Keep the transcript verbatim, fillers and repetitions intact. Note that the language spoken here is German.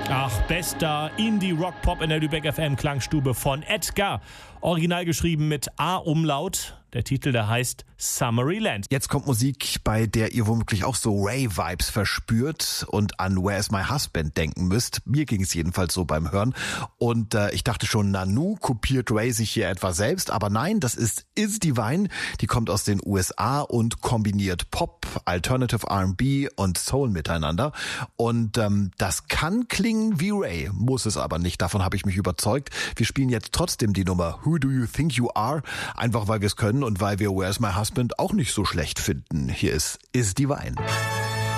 Ach, bester Indie-Rock-Pop in der Lübeck F M-Klangstube von Edgar. Original geschrieben mit A-Umlaut. Der Titel, der heißt Summeryland. Jetzt kommt Musik, bei der ihr womöglich auch so Ray-Vibes verspürt und an Where's My Husband denken müsst. Mir ging es jedenfalls so beim Hören. Und äh, ich dachte schon, Nanu, kopiert Ray sich hier etwa selbst? Aber nein, das ist Is Divine. Die kommt aus den U S A und kombiniert Pop, Alternative R and B und Soul miteinander. Und ähm, das kann klingen wie Ray, muss es aber nicht. Davon habe ich mich überzeugt. Wir spielen jetzt trotzdem die Nummer Who Do You Think You Are? Einfach weil wir es können und weil wir Where's My Husband auch nicht so schlecht finden. Hier ist Is Divine.